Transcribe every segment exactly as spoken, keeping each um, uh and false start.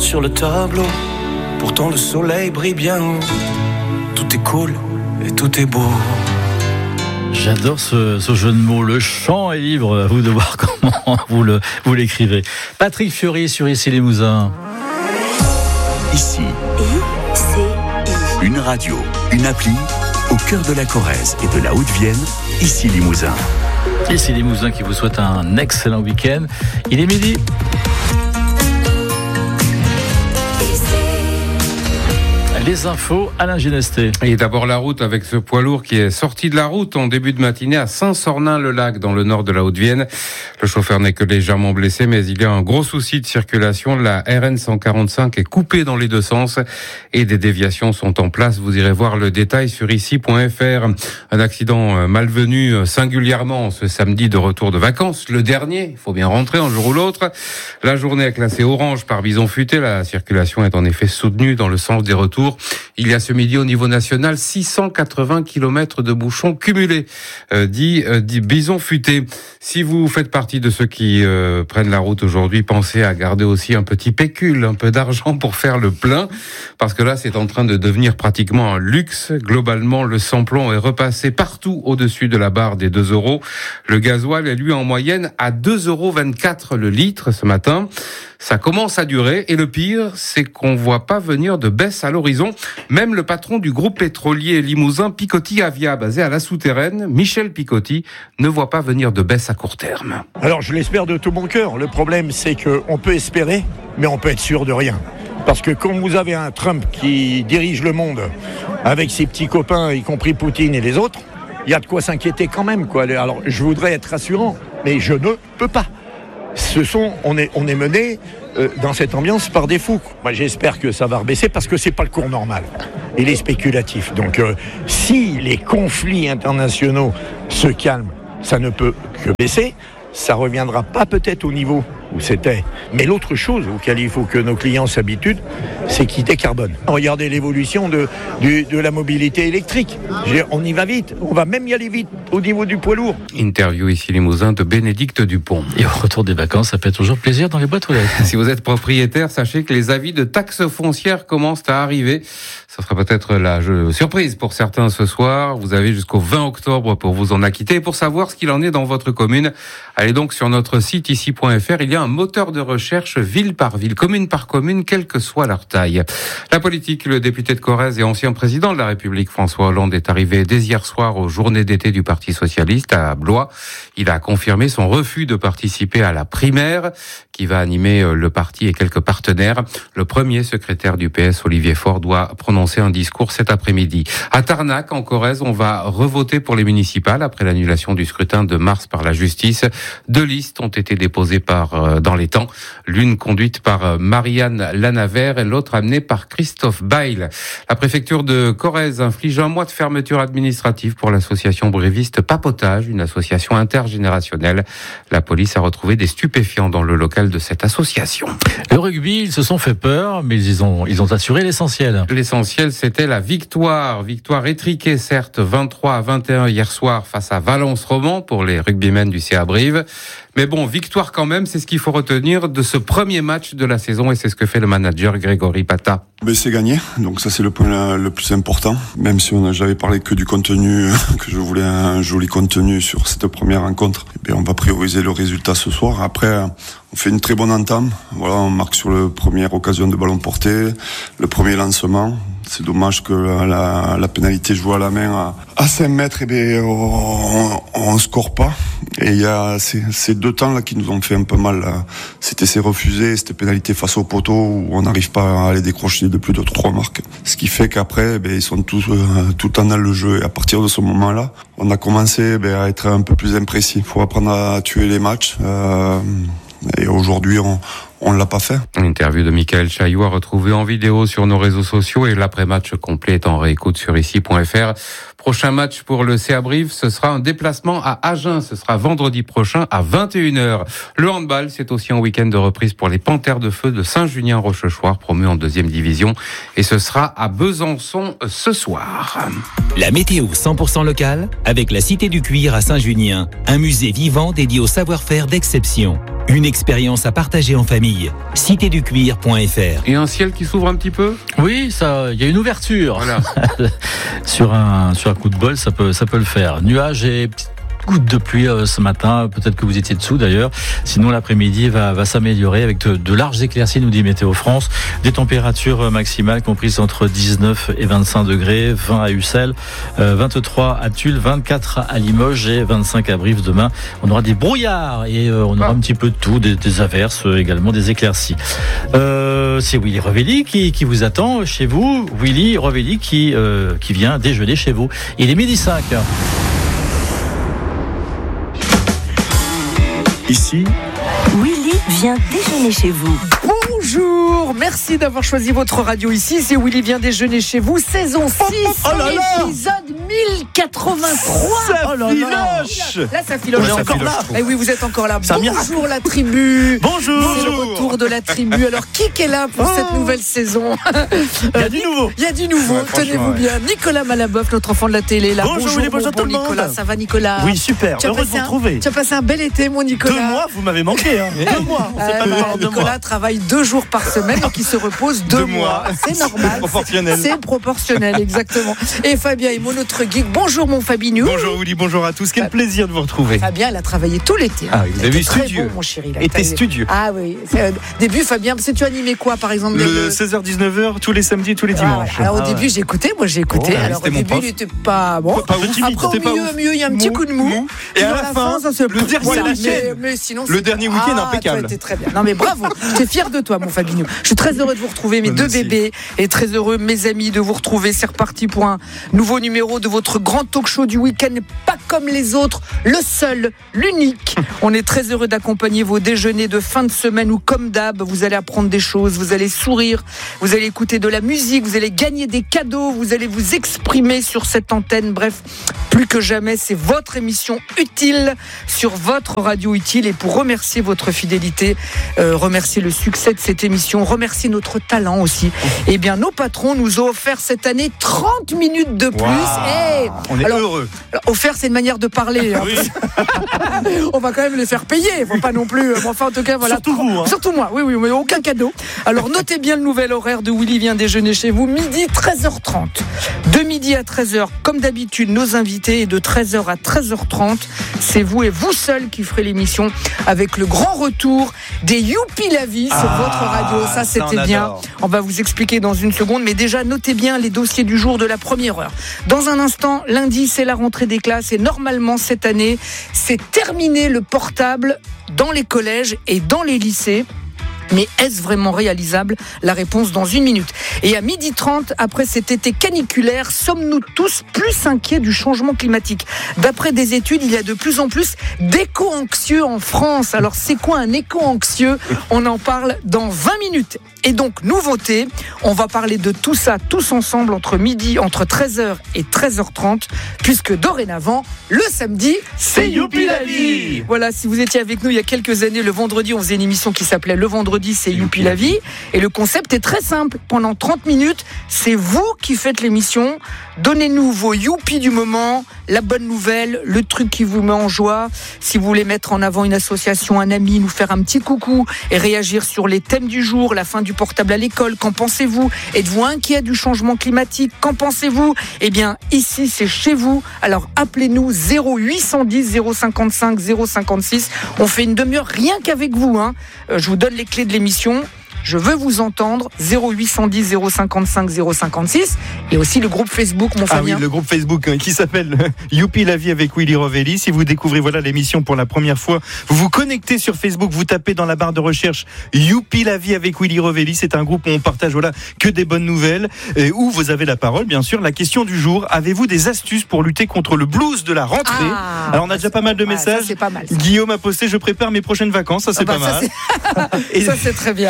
sur le tableau. Pourtant le soleil brille bien haut. Tout est cool et tout est beau. J'adore ce, ce jeu de mots. Le chant est libre. À vous de voir comment vous, le, vous l'écrivez. Patrick Fiori sur Ici Limousin. Ici, une radio, une appli au cœur de la Corrèze et de la Haute-Vienne. Ici Limousin. Ici Limousin qui vous souhaite un excellent week-end. Il est midi. Les infos, Alain Ginesté. Et d'abord la route avec ce poids lourd qui est sorti de la route en début de matinée à Saint-Sornin-le-Lac dans le nord de la Haute-Vienne. Le chauffeur n'est que légèrement blessé, mais il y a un gros souci de circulation. La R N cent quarante-cinq est coupée dans les deux sens et des déviations sont en place. Vous irez voir le détail sur ici point f r. Un accident malvenu singulièrement ce samedi de retour de vacances, le dernier. Il faut bien rentrer un jour ou l'autre. La journée est classée orange par bison futé. La circulation est en effet soutenue dans le sens des retours. Il y a ce midi au niveau national six cent quatre-vingts kilomètres de bouchons cumulés, euh, dit, euh, dit Bison Futé. Si vous faites partie de ceux qui euh, prennent la route aujourd'hui, pensez à garder aussi un petit pécule, un peu d'argent pour faire le plein, parce que là c'est en train de devenir pratiquement un luxe. Globalement, le samplon est repassé partout au-dessus de la barre des deux euros. Le gasoil est lui en moyenne à deux euros vingt-quatre le litre ce matin. Ça commence à durer et le pire, c'est qu'on voit pas venir de baisse à l'horizon. Même le patron du groupe pétrolier limousin Picotti Avia, basé à la Souterraine, Michel Picotti, ne voit pas venir de baisse à court terme. Alors je l'espère de tout mon cœur. Le problème, c'est qu'on peut espérer, mais on peut être sûr de rien. Parce que quand vous avez un Trump qui dirige le monde avec ses petits copains, y compris Poutine et les autres, il y a de quoi s'inquiéter quand même, quoi. Alors je voudrais être rassurant, mais je ne peux pas. Ce sont, on est, on est mené euh, dans cette ambiance par des fous. Moi, j'espère que ça va rebaisser parce que c'est pas le cours normal. Il est spéculatif. Donc, euh, si les conflits internationaux se calment, ça ne peut que baisser. Ça reviendra pas peut-être au niveau où c'était. Mais l'autre chose auquel il faut que nos clients s'habituent, c'est qu'ils décarbonent. Regardez l'évolution de, de, de la mobilité électrique. On y va vite. On va même y aller vite au niveau du poids lourd. Interview ici Limousin de Bénédicte Dupont. Et au retour des vacances, ça fait toujours plaisir dans les boîtes aux lettres. Si vous êtes propriétaire, sachez que les avis de taxes foncières commencent à arriver. Ça sera peut-être la surprise pour certains ce soir. Vous avez jusqu'au vingt octobre pour vous en acquitter. Et pour savoir ce qu'il en est dans votre commune, allez donc sur notre site ici point f r. Il y a un moteur de recherche ville par ville, commune par commune, quelle que soit leur taille. La politique, le député de Corrèze et ancien président de la République, François Hollande, est arrivé dès hier soir aux journées d'été du Parti socialiste à Blois. Il a confirmé son refus de participer à la primaire qui va animer le parti et quelques partenaires. Le premier secrétaire du P S, Olivier Faure, doit prononcer un discours cet après-midi. À Tarnac, en Corrèze, on va revoter pour les municipales après l'annulation du scrutin de mars par la justice. Deux listes ont été déposées par, dans les temps. L'une conduite par Marianne Lanavert et l'autre amenée par Christophe Bail. La préfecture de Corrèze inflige un mois de fermeture administrative pour l'association bréviste Papotage, une association intergénérationnelle. La police a retrouvé des stupéfiants dans le local de cette association. Le rugby, ils se sont fait peur, mais ils ont, ils ont assuré l'essentiel. L'essentiel, c'était la victoire. Victoire étriquée, certes, vingt-trois à vingt et un hier soir face à Valence-Roman pour les rugbymen du C A Brive. Mais bon, victoire quand même, c'est ce qu'il faut retenir de ce premier match de la saison et c'est ce que fait le manager Grégory Pata. Ben c'est gagné, donc ça c'est le point le plus important. Même si on j'avais parlé que du contenu, que je voulais un joli contenu sur cette première rencontre, ben on va prioriser le résultat ce soir. Après, on fait une très bonne entame. Voilà, on marque sur le première occasion de ballon porté, le premier lancement. C'est dommage que la, la pénalité jouée à la main à, à cinq mètres, et ben on, on score pas. Et il y a ces, ces deux temps là qui nous ont fait un peu mal. Là. C'était ces refusés, c'était pénalité face au poteau où on n'arrive pas à les décrocher de plus de trois marques. Ce qui fait qu'après, ben ils sont tous euh, tout le temps dans le jeu. Et à partir de ce moment-là, on a commencé ben, à être un peu plus imprécis. Il faut apprendre à tuer les matchs. Euh, et aujourd'hui, on On ne l'a pas fait. Une interview de Michael Chailloux à retrouver en vidéo sur nos réseaux sociaux et l'après-match complet est en réécoute sur ici point f r. Prochain match pour le C A Brive, ce sera un déplacement à Agen. Ce sera vendredi prochain à vingt et une heures. Le handball, c'est aussi un week-end de reprise pour les Panthères de Feu de Saint-Junien-Rochechouart, promus en deuxième division. Et ce sera à Besançon ce soir. La météo cent pour cent locale avec la Cité du Cuir à Saint-Junien. Un musée vivant dédié au savoir-faire d'exception. Une expérience à partager en famille. famille. cité du cuir point f r. Et un ciel qui s'ouvre un petit peu ? Oui, ça, il y a une ouverture. Voilà. sur un sur un coup de bol, ça peut ça peut le faire. Nuages et petites gouttes de pluie euh, ce matin. Peut-être que vous étiez dessous d'ailleurs. Sinon, l'après-midi va va s'améliorer avec de, de larges éclaircies, nous dit Météo France. Des températures maximales comprises entre dix-neuf et vingt-cinq degrés, vingt à Ussel, euh, vingt-trois à Tulle, vingt-quatre à Limoges et vingt-cinq à Brive. Demain, on aura des brouillards et euh, on aura un petit peu de tout, des, des averses, euh, également des éclaircies. Euh, c'est Willy Revelli qui, qui vous attend chez vous. Willy Revelli qui, euh, qui vient déjeuner chez vous. Il est midi cinq. Ici, Willy vient déjeuner chez vous. Bonjour, merci d'avoir choisi votre radio ici. C'est Willy vient déjeuner chez vous, saison six, oh là là, épisode mille quatre-vingt-trois. Ça oh là filoche. Là, là, ça filoche. On est encore là. Eh oui, vous êtes encore là. C'est un Bonjour la tribu. Bonjour. C'est le retour de la tribu. Alors, qui est là pour Oh. cette nouvelle saison? Il y a du nouveau. Il y a du nouveau, Ouais, tenez-vous ouais. bien. Nicolas Malaboeuf, notre enfant de la télé. Là. Bonjour, Willy, bonjour bon tout le monde. Nicolas, ça va Nicolas? Oui, super. Tu as Heureux de passé vous un- retrouver. Tu as passé un bel été, mon Nicolas. Deux mois, vous m'avez manqué. Hein. Deux mois. On s'est Euh, pas vu pendant deux Nicolas mois. travaille deux jours par semaine, donc il se repose deux, Deux mois. mois. C'est normal. C'est proportionnel. C'est proportionnel, exactement. Et Fabien Imo, notre geek. Bonjour mon Fabinou. Bonjour Willy, bonjour à tous. Quel plaisir de vous retrouver. Fabien, il a travaillé tout l'été. Ah oui, vous Il avez était vu, très studieux. bon, mon chéri. il a Était travaillé- studieux. Ah oui. C'est, euh, début, Fabien, parce que tu animais quoi, par exemple Le le- seize heures dix-neuf heures tous les samedis, tous les Ah, dimanches. voilà. Alors au Ah, début ouais. j'ai écouté, moi j'ai écouté. Oh, Alors au c'était mon début prof. il était pas bon. Pas ouf. Après au C'était pas milieu, ouf. au milieu, il y a un petit Mou, coup de mou. mou. Et Puis à dans la fin, ça se le dernier, voilà. la mais, chaîne. mais sinon Le c'est- dernier week-end, ah, impeccable. toi, t'es très bien. Non mais bravo. J'étais fier de toi mon Fabinho. Je suis très heureux de vous retrouver mes Bah, deux merci. bébés et très heureux mes amis de vous retrouver. C'est reparti pour un nouveau numéro de votre grand talk show du week-end, pas comme les autres, le seul, l'unique. On est très heureux d'accompagner vos déjeuners de fin de semaine où comme d'hab, vous allez apprendre des choses, vous allez sourire, vous allez écouter de la musique, vous allez gagner des cadeaux, vous allez vous exprimer sur cette antenne. Bref, plus que jamais, c'est votre émission utile sur votre radio utile. Et pour remercier votre fidélité, euh, remercier le succès de cette émission, remercier notre talent aussi, eh bien, nos patrons nous ont offert cette année trente minutes de plus. Hey On est Alors, heureux. alors, offert, c'est une manière de parler. hein. On va quand même les faire payer. Il ne faut pas non plus. Bon, enfin, en tout cas, voilà. Surtout vous, hein. Surtout moi. Oui, oui, mais aucun cadeau. Alors, notez bien le nouvel horaire de Willy vient déjeuner chez vous. Midi, treize heures trente. De midi à treize heures, comme d'habitude, nos invités. Et de treize heures à treize heures trente, c'est vous et vous seul qui ferez l'émission avec le grand retour des Youpi la vie sur Ah, votre radio. Ça, ça, c'était on bien. adore. On va vous expliquer dans une seconde, mais déjà notez bien les dossiers du jour de la première heure. Dans un instant, lundi, c'est la rentrée des classes et normalement cette année, c'est terminé le portable dans les collèges et dans les lycées. Mais est-ce vraiment réalisable? La réponse dans une minute. Et à midi trente, après cet été caniculaire, sommes-nous tous plus inquiets du changement climatique? D'après des études, il y a de plus en plus d'éco-anxieux en France. Alors c'est quoi un éco-anxieux? On en parle dans vingt minutes. Et donc, nouveauté, on va parler de tout ça tous ensemble entre midi, entre treize heures et treize heures trente, puisque dorénavant, le samedi, c'est Youpi la vie. Voilà, si vous étiez avec nous il y a quelques années, le vendredi, on faisait une émission qui s'appelait Le vendredi, c'est Youpi la vie. Et le concept est très simple. Pendant trente minutes, c'est vous qui faites l'émission. Donnez-nous vos Youpi du moment, la bonne nouvelle, le truc qui vous met en joie. Si vous voulez mettre en avant une association, un ami, nous faire un petit coucou et réagir sur les thèmes du jour, la fin du portable à l'école, qu'en pensez-vous? Êtes-vous inquiet du changement climatique? Qu'en pensez-vous? Eh bien, ici, c'est chez vous. Alors, appelez-nous zéro huit cent dix zéro cinquante-cinq zéro cinquante-six. On fait une demi-heure rien qu'avec vous. Hein. Euh, je vous donne les clés de l'émission. Je veux vous entendre. zéro huit cent dix zéro cinquante-cinq zéro cinquante-six. Et aussi le groupe Facebook, mon Ah oui, Fabien. le groupe Facebook hein, qui s'appelle Youpi la vie avec Willy Revelli. Si vous découvrez voilà l'émission pour la première fois, vous vous connectez sur Facebook, vous tapez dans la barre de recherche Youpi la vie avec Willy Revelli. C'est un groupe où on partage voilà que des bonnes nouvelles et où vous avez la parole. Bien sûr, la question du jour, avez-vous des astuces pour lutter contre le blues de la rentrée? Ah, Alors on a déjà pas mal de ouais, messages. ça, c'est pas mal, ça. Guillaume a posté, je prépare mes prochaines vacances. Ça c'est Ah bah, pas ça, mal. Et, Ça, c'est très bien. et Damien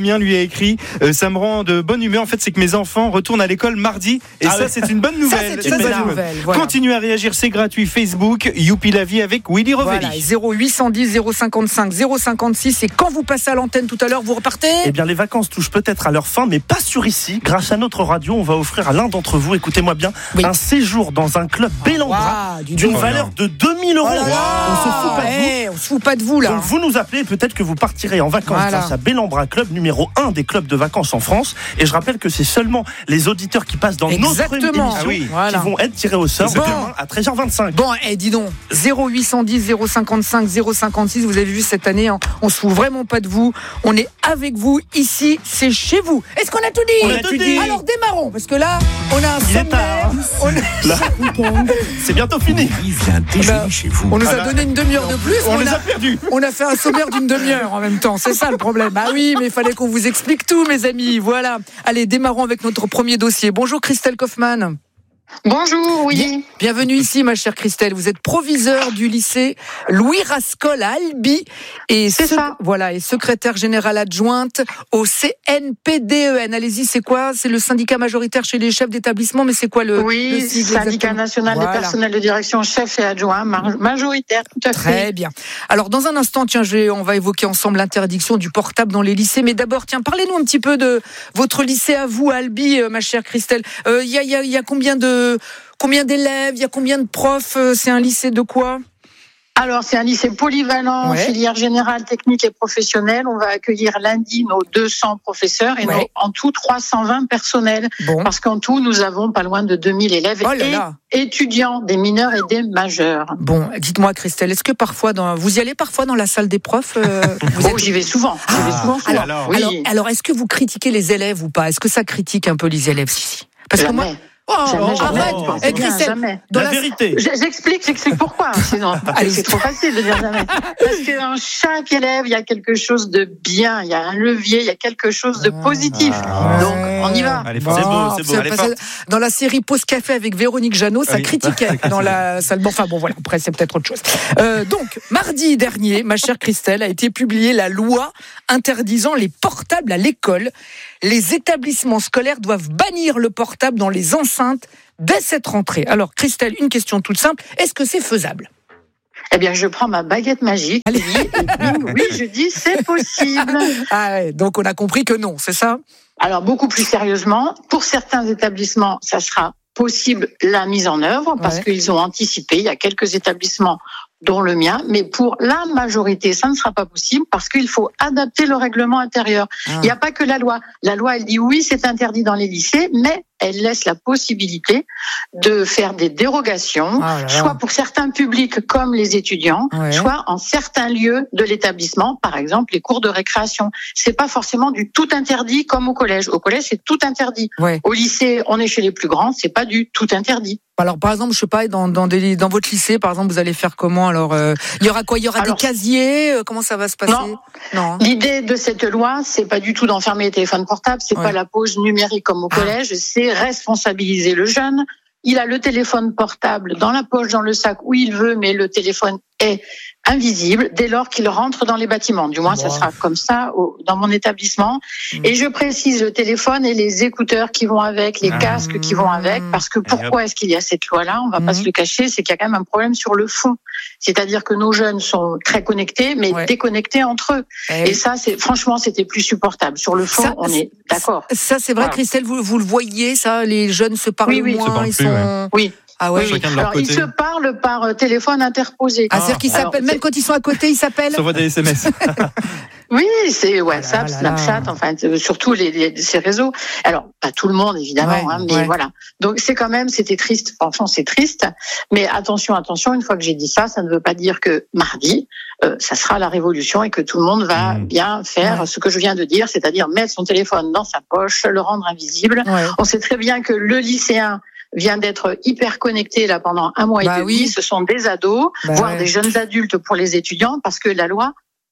Damien lui a écrit euh, ça me rend de bonne humeur. En fait, c'est que mes enfants retournent à l'école mardi et ah ça, oui. c'est une bonne nouvelle. Ça, c'est une bonne nouvelle. nouvelle. Voilà. Continuez à réagir, c'est gratuit. Facebook, Youpi la vie avec Willy Rovelli. Voilà, zéro huit un zéro zéro cinquante-cinq zéro cinquante-six. Et quand vous passez à l'antenne tout à l'heure, vous repartez. Eh bien, les vacances touchent peut-être à leur fin, mais pas sur ici. Grâce à notre radio, on va offrir à l'un d'entre vous, écoutez-moi bien, oui. un séjour dans un club Bellambra wow, d'une valeur de deux mille euros. Oh on se fout pas de vous. Hey, on se fout pas de vous là. Donc vous nous appelez, peut-être que vous partirez en vacances voilà. grâce à Bellambra, club numéro un des clubs de vacances en France. Et je rappelle que c'est seulement les auditeurs qui passent dans Exactement. notre émission ah oui. voilà. qui vont être tirés au sort bon. demain à treize heures vingt-cinq. Bon, et eh, dis donc, zéro huit un zéro zéro cinquante-cinq zéro cinquante-six, vous avez vu cette année, hein, on se fout vraiment pas de vous. On est avec vous ici, c'est chez vous. Est-ce qu'on a tout dit? On a tout dit. Alors démarrons, parce que là, on a un sommaire. On a... C'est bientôt fini. On, a... chez vous. on nous a donné une demi-heure de plus. On, on les a... a perdus. On a fait un sommaire d'une demi-heure en même temps. C'est ça le problème. Ah oui, mais il fallait qu'on vous explique tout, mes amis. Voilà. Allez, démarrons avec notre premier dossier. Bonjour Christelle Kaufmann. Bonjour, oui. Bien, bienvenue ici, ma chère Christelle. Vous êtes proviseure du lycée Louis Rascol à Albi et c'est ce... ça. Voilà, et secrétaire générale adjointe au C N P D E N. Allez-y, c'est quoi? C'est le syndicat majoritaire chez les chefs d'établissement, mais c'est quoi le Oui, le sigle, syndicat exactement? national voilà. des personnels de direction, chefs et adjoints, majoritaire, tout à Très fait. Très bien. Alors, dans un instant, tiens, je vais, on va évoquer ensemble l'interdiction du portable dans les lycées. Mais d'abord, tiens, parlez-nous un petit peu de votre lycée à vous, à Albi, ma chère Christelle. Il euh, y, a, y, a, y a combien de Combien d'élèves? Il y a combien de profs? C'est un lycée de quoi? Alors, c'est un lycée polyvalent, ouais. filière générale, technique et professionnelle. On va accueillir lundi nos deux cents professeurs et ouais. nos, en tout trois cent vingt personnels. Bon. Parce qu'en tout, nous avons pas loin de deux mille élèves oh là là. et étudiants, des mineurs et des majeurs. Bon, dites-moi Christelle, est-ce que parfois, dans, vous y allez parfois dans la salle des profs euh, vous oh, êtes... j'y vais souvent. Ah, j'y vais souvent, souvent. Alors, alors, oui. alors, alors, est-ce que vous critiquez les élèves ou pas? Est-ce que ça critique un peu les élèves ici? Parce Jamais. que moi... Oh, jamais, jamais. Arrête, oh, eh, Christelle, jamais. La, la vérité. J'explique, j'explique pourquoi. Sinon, c'est trop facile de dire jamais. Parce que dans chaque élève, il y a quelque chose de bien, il y a un levier, il y a quelque chose de positif. Ah, Donc, on y va. Allez, bon, c'est beau, c'est beau. Allez, passé, dans la série Pause Café avec Véronique Jeannot, ça oui. critiquait dans la salle. Bon, enfin bon, voilà. Après, c'est peut-être autre chose. Euh, donc, mardi dernier, ma chère Christelle, a été publiée la loi interdisant les portables à l'école. Les établissements scolaires doivent bannir le portable dans les enceintes dès cette rentrée. Alors, Christelle, une question toute simple. Est-ce que c'est faisable? Eh bien, je prends ma baguette magique et, et oui, je dis c'est possible. Ah ouais, donc, on a compris que non, c'est ça? Alors, beaucoup plus sérieusement, pour certains établissements, ça sera possible la mise en œuvre parce ouais. qu'ils ont anticipé. Il y a quelques établissements dont le mien, mais pour la majorité, ça ne sera pas possible parce qu'il faut adapter le règlement intérieur. Ah. Il n'y a pas que la loi. La loi, elle dit oui, c'est interdit dans les lycées, mais elle laisse la possibilité de faire des dérogations, ah là là. soit pour certains publics comme les étudiants, ouais. soit en certains lieux de l'établissement, par exemple les cours de récréation. C'est pas forcément du tout interdit comme au collège. Au collège, c'est tout interdit. Ouais. Au lycée, on est chez les plus grands, c'est pas du tout interdit. Alors, par exemple, je sais pas, dans, dans, des, dans votre lycée, par exemple, vous allez faire comment? Alors, euh, il y aura quoi? Il y aura Alors, des casiers? Comment ça va se passer? Non. non. L'idée de cette loi, c'est pas du tout d'enfermer les téléphones portables, c'est ouais. pas la pause numérique comme au collège, ah. c'est responsabiliser le jeune. Il a le téléphone portable dans la poche, dans le sac, où il veut, mais le téléphone est invisible dès lors qu'il rentre dans les bâtiments. Du moins, wow. ça sera comme ça au, dans mon établissement. Mmh. Et je précise le téléphone et les écouteurs qui vont avec, les mmh. casques qui vont avec, parce que pourquoi est-ce qu'il y a cette loi-là? On va mmh. pas se le cacher, c'est qu'il y a quand même un problème sur le fond. C'est-à-dire que nos jeunes sont très connectés, mais ouais. déconnectés entre eux. Et, et ça, c'est franchement, c'était plus supportable. Sur le fond, ça, on est d'accord. Ça, c'est vrai, voilà. Christelle, vous, vous le voyez, ça, les jeunes se parlent oui, oui. moins, se parlent ils plus, sont... Ouais. Oui. Ah ouais, oui, oui. Alors, ils se parlent par téléphone interposé. Ah, c'est-à-dire qu'ils s'appellent, même quand ils sont à côté, ils s'appellent. Ça voit des S M S. Oui, c'est WhatsApp, oh Snapchat, enfin, surtout les, les, ces réseaux. Alors, pas tout le monde, évidemment, ouais, hein, mais ouais. voilà. Donc, c'est quand même, c'était triste. Franchement, c'est triste. Mais attention, attention, une fois que j'ai dit ça, ça ne veut pas dire que mardi, euh, ça sera la révolution et que tout le monde va mmh. bien faire ouais. ce que je viens de dire, c'est-à-dire mettre son téléphone dans sa poche, le rendre invisible. Ouais. On sait très bien que le lycéen vient d'être hyper connecté là pendant un mois bah et demi. Oui. Ce sont des ados, bah voire ouais. des jeunes adultes pour les étudiants, parce que la loi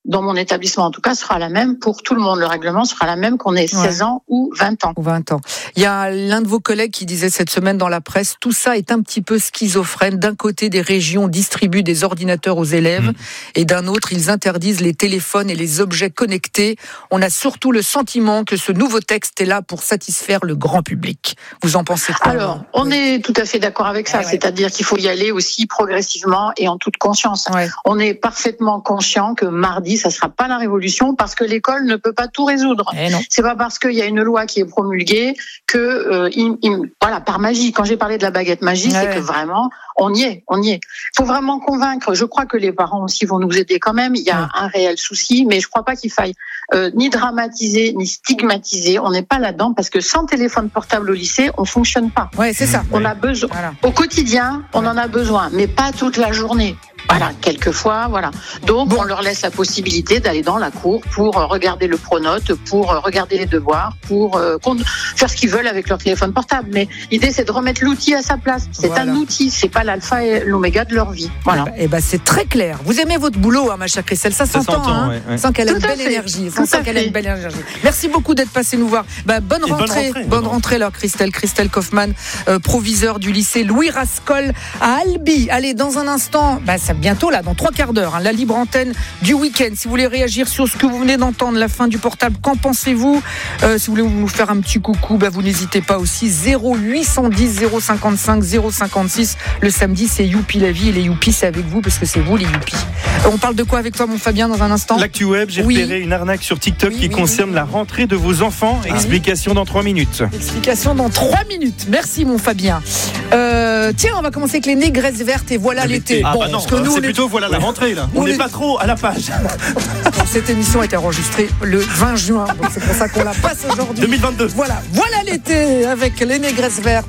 dans mon établissement en tout cas, sera la même pour tout le monde. Le règlement sera la même qu'on ait seize ouais. ans ou vingt ans. Ou vingt ans. Il y a l'un de vos collègues qui disait cette semaine dans la presse, tout ça est un petit peu schizophrène. D'un côté, des régions distribuent des ordinateurs aux élèves mmh. et d'un autre, ils interdisent les téléphones et les objets connectés. On a surtout le sentiment que ce nouveau texte est là pour satisfaire le grand public. Vous en pensez quoi? Alors, on oui. est tout à fait d'accord avec ça. Ouais, C'est-à-dire ouais. qu'il faut y aller aussi progressivement et en toute conscience. Ouais. On est parfaitement conscient que mardi, ça sera pas la révolution parce que l'école ne peut pas tout résoudre. C'est pas parce qu'il y a une loi qui est promulguée que, euh, il, il, voilà, par magie. Quand j'ai parlé de la baguette magique, ouais. c'est que vraiment, on y est, on y est. Il faut vraiment convaincre. Je crois que les parents aussi vont nous aider quand même. Il y a ouais. un réel souci, mais je crois pas qu'il faille euh, ni dramatiser ni stigmatiser. On n'est pas là-dedans parce que sans téléphone portable au lycée, on fonctionne pas. Ouais, c'est ça. On ouais. a besoin. Voilà. Au quotidien, on ouais. en a besoin, mais pas toute la journée. Voilà, quelquefois, voilà. Donc, bon. on leur laisse la possibilité d'aller dans la cour pour regarder le pronote, pour regarder les devoirs, pour euh, faire ce qu'ils veulent avec leur téléphone portable. Mais l'idée, c'est de remettre l'outil à sa place. C'est voilà. un outil, c'est pas l'alpha et l'oméga de leur vie. Voilà. Et ben, c'est très clair. Vous aimez votre boulot, hein, ma chère Christelle. Ça, ça s'entend, s'entend hein. Ouais, ouais. Sans qu'elle ait une belle fait. énergie. Sans qu'elle ait une belle énergie. Merci beaucoup d'être passé nous voir. Bah, bonne, rentrée, bonne rentrée. Bonne rentrée, alors, Christelle. Christelle Kaufmann, euh, proviseur du lycée Louis Rascol à Albi. Allez, dans un instant, bah, ça bientôt là, dans trois quarts d'heure, hein, la libre antenne du week-end. Si vous voulez réagir sur ce que vous venez d'entendre, la fin du portable, qu'en pensez-vous? euh, Si vous voulez nous faire un petit coucou, bah, vous n'hésitez pas aussi. Zéro huit cent dix zéro cinquante-cinq zéro cinquante-six. Le samedi, c'est Youpi la vie, et les Youpi, c'est avec vous parce que c'est vous les Youpi. Euh, on parle de quoi avec toi, mon Fabien, dans un instant? L'actu web, j'ai oui. repéré une arnaque sur TikTok oui, qui oui, concerne oui. la rentrée de vos enfants. Ah, Explication oui. dans trois minutes. Explication dans trois minutes. Merci, mon Fabien. Euh, tiens, on va commencer avec les négresses vertes et voilà l'été. l'été. Ah, bon, bah non, parce que nous, c'est on plutôt est... voilà la rentrée là. On n'est est... pas trop à la page. Cette émission est enregistrée le vingt juin, donc c'est pour ça qu'on la passe aujourd'hui. deux mille vingt-deux. Voilà, voilà l'été avec les négresses vertes.